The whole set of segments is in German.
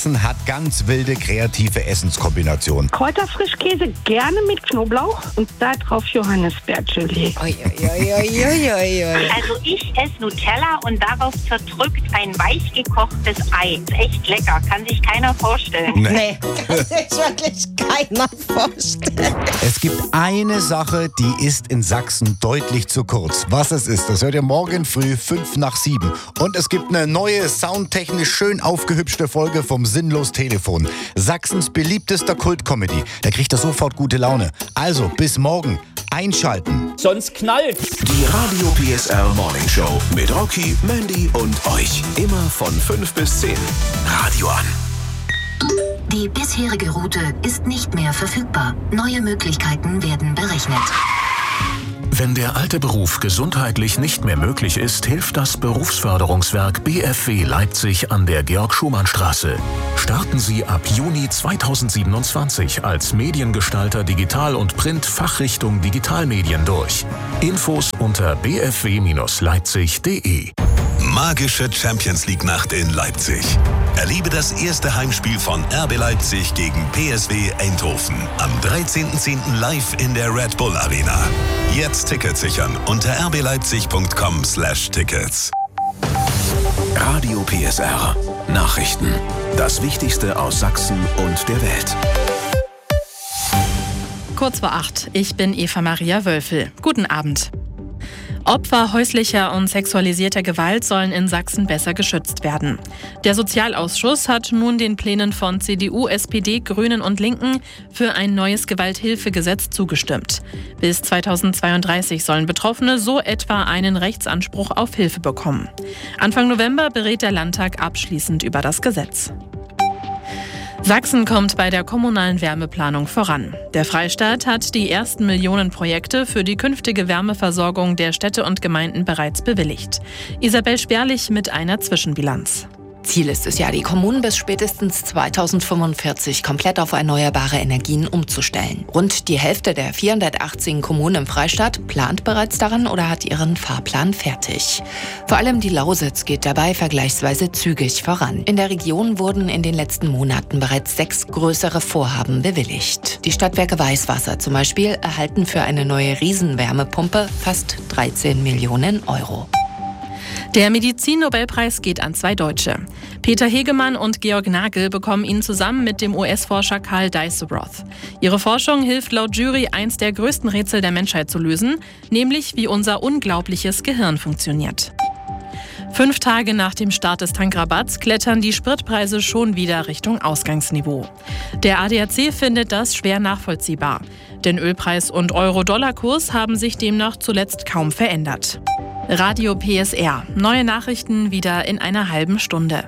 Sachsen hat ganz wilde, kreative Essenskombinationen. Kräuterfrischkäse gerne mit Knoblauch und da drauf Johannisbeergelee. Also ich esse Nutella und darauf zerdrückt ein weich gekochtes Ei. Ist echt lecker, kann sich keiner vorstellen. Nee, das ist wirklich keiner vorstellen. Es gibt eine Sache, die ist in Sachsen deutlich zu kurz. Was es ist, das hört ihr morgen früh 6:55. Und es gibt eine neue, soundtechnisch schön aufgehübschte Folge vom Sinnlos Telefon. Sachsens beliebtester Kultcomedy. Da kriegt er sofort gute Laune. Also, bis morgen. Einschalten. Sonst knallt's. Die Radio PSR Morning Show mit Rocky, Mandy und euch. Immer von 5 bis 10. Radio an. Die bisherige Route ist nicht mehr verfügbar. Neue Möglichkeiten werden berechnet. Wenn der alte Beruf gesundheitlich nicht mehr möglich ist, hilft das Berufsförderungswerk BFW Leipzig an der Georg-Schumann-Straße. Starten Sie ab Juni 2027 als Mediengestalter Digital- und Print Fachrichtung Digitalmedien durch. Infos unter bfw-leipzig.de. Magische Champions-League-Nacht in Leipzig. Erlebe das erste Heimspiel von RB Leipzig gegen PSW Eindhoven. Am 13.10. live in der Red Bull Arena. Jetzt Tickets sichern unter rbleipzig.com/Tickets. Radio PSR. Nachrichten. Das Wichtigste aus Sachsen und der Welt. Kurz vor 8. Ich bin Eva Maria Wölfel. Guten Abend. Opfer häuslicher und sexualisierter Gewalt sollen in Sachsen besser geschützt werden. Der Sozialausschuss hat nun den Plänen von CDU, SPD, Grünen und Linken für ein neues Gewalthilfegesetz zugestimmt. Bis 2032 sollen Betroffene so etwa einen Rechtsanspruch auf Hilfe bekommen. Anfang November berät der Landtag abschließend über das Gesetz. Sachsen kommt bei der kommunalen Wärmeplanung voran. Der Freistaat hat die ersten Millionenprojekte für die künftige Wärmeversorgung der Städte und Gemeinden bereits bewilligt. Isabel Sperlich mit einer Zwischenbilanz. Ziel ist es ja, die Kommunen bis spätestens 2045 komplett auf erneuerbare Energien umzustellen. Rund die Hälfte der 418 Kommunen im Freistaat plant bereits daran oder hat ihren Fahrplan fertig. Vor allem die Lausitz geht dabei vergleichsweise zügig voran. In der Region wurden in den letzten Monaten bereits 6 größere Vorhaben bewilligt. Die Stadtwerke Weißwasser zum Beispiel erhalten für eine neue Riesenwärmepumpe fast 13 Millionen Euro. Der Medizin-Nobelpreis geht an 2 Deutsche. Peter Hegemann und Georg Nagel bekommen ihn zusammen mit dem US-Forscher Carl Dijsselbroth. Ihre Forschung hilft laut Jury, eins der größten Rätsel der Menschheit zu lösen, nämlich wie unser unglaubliches Gehirn funktioniert. 5 Tage nach dem Start des Tankrabatts klettern die Spritpreise schon wieder Richtung Ausgangsniveau. Der ADAC findet das schwer nachvollziehbar. Denn Ölpreis und Euro-Dollar-Kurs haben sich demnach zuletzt kaum verändert. Radio PSR. Neue Nachrichten wieder in einer halben Stunde.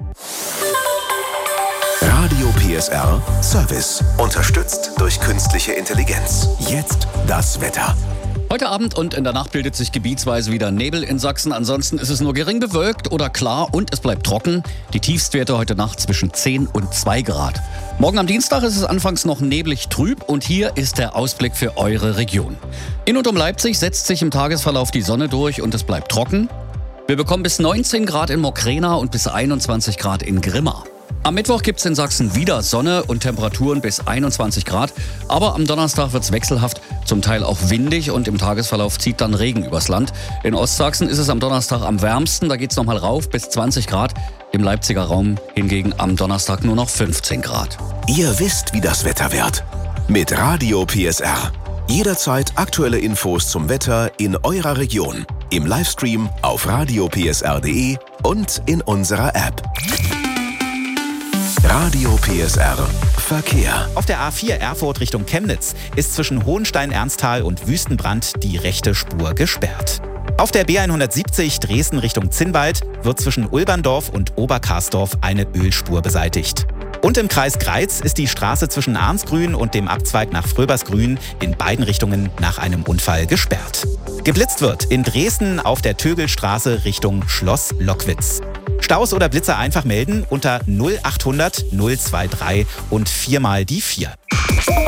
Radio PSR Service. Unterstützt durch künstliche Intelligenz. Jetzt das Wetter. Heute Abend und in der Nacht bildet sich gebietsweise wieder Nebel in Sachsen. Ansonsten ist es nur gering bewölkt oder klar und es bleibt trocken. Die Tiefstwerte heute Nacht zwischen 10 und 2 Grad. Morgen am Dienstag ist es anfangs noch neblig trüb und hier ist der Ausblick für eure Region. In und um Leipzig setzt sich im Tagesverlauf die Sonne durch und es bleibt trocken. Wir bekommen bis 19 Grad in Mokrena und bis 21 Grad in Grimma. Am Mittwoch gibt es in Sachsen wieder Sonne und Temperaturen bis 21 Grad. Aber am Donnerstag wird es wechselhaft, zum Teil auch windig und im Tagesverlauf zieht dann Regen übers Land. In Ostsachsen ist es am Donnerstag am wärmsten, da geht es nochmal rauf bis 20 Grad. Im Leipziger Raum hingegen am Donnerstag nur noch 15 Grad. Ihr wisst, wie das Wetter wird. Mit Radio PSR. Jederzeit aktuelle Infos zum Wetter in eurer Region. Im Livestream auf radiopsr.de und in unserer App. Radio PSR Verkehr. Auf der A4 Erfurt Richtung Chemnitz ist zwischen Hohenstein-Ernsthal und Wüstenbrand die rechte Spur gesperrt. Auf der B170 Dresden Richtung Zinnwald wird zwischen Ulberndorf und Oberkarsdorf eine Ölspur beseitigt. Und im Kreis Greiz ist die Straße zwischen Arnsgrün und dem Abzweig nach Fröbersgrün in beiden Richtungen nach einem Unfall gesperrt. Geblitzt wird in Dresden auf der Tögelstraße Richtung Schloss Lockwitz. Staus oder Blitzer einfach melden unter 0800 023 und 4 mal die 4.